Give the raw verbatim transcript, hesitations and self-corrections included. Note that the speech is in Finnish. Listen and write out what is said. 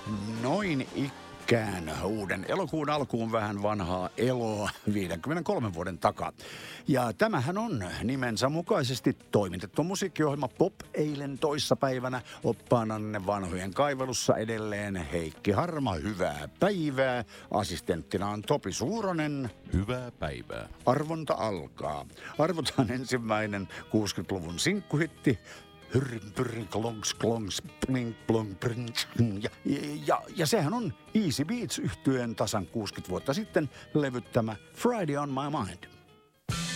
noin ikään uuden elokuun alkuun vähän vanhaa eloa viidenkymmenenkolmen vuoden takaa. Ja tämähän on nimensä mukaisesti toimitettu musiikkiohjelma Pop eilen toissapäivänä. Oppaananne vanhojen kaivelussa edelleen Heikki Harma, hyvää päivää. Assistenttina on Topi Suuronen. Hyvää päivää. Arvonta alkaa. Arvotaan ensimmäinen kuusikymmentäluvun sinkkuhitti. Hyrrin, pyrrin, klongs, klongs, pling, plong, pring, ja, ja, ja sehän on Easy Beats -yhtyeen tasan kuusikymmentä vuotta sitten levyttämä Friday on my mind.